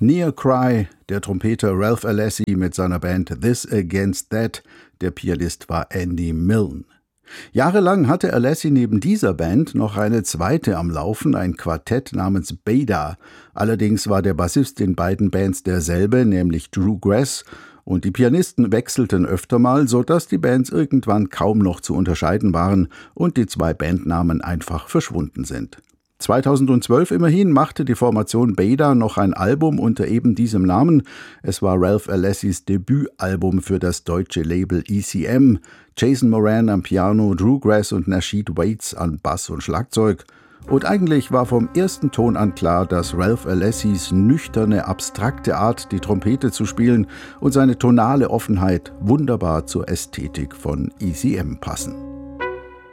Near Cry, der Trompeter Ralph Alessi mit seiner Band This Against That, der Pianist war Andy Milne. Jahrelang hatte Alessi neben dieser Band noch eine zweite am Laufen, ein Quartett namens Beda. Allerdings war der Bassist in beiden Bands derselbe, nämlich Drew Grass, und die Pianisten wechselten öfter mal, sodass die Bands irgendwann kaum noch zu unterscheiden waren und die zwei Bandnamen einfach verschwunden sind. 2012 immerhin machte die Formation Beda noch ein Album unter eben diesem Namen. Es war Ralph Alessis Debütalbum für das deutsche Label ECM. Jason Moran am Piano, Drew Grass und Nasheed Waits an Bass und Schlagzeug. Und eigentlich war vom ersten Ton an klar, dass Ralph Alessis nüchterne, abstrakte Art, die Trompete zu spielen und seine tonale Offenheit wunderbar zur Ästhetik von ECM passen.